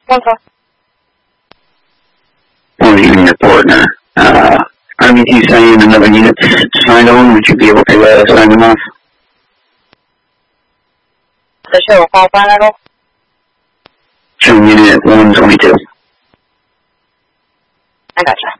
Control. Well, you and your partner. RBT saying another unit signed on. Would you be able to sign them off? The show will call final. Showing unit 122. I gotcha.